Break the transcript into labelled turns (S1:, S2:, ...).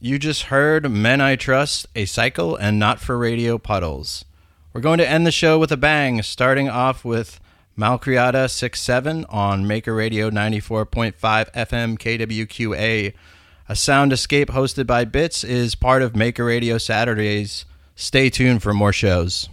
S1: You just heard Men I Trust, A Cycle, and Not for Radio Puddles. We're going to end the show with a bang, starting off with Malcriada 6-7 on Maker Radio 94.5 FM KWQA. A sound escape hosted by Bits is part of Maker Radio Saturdays. Stay tuned for more shows.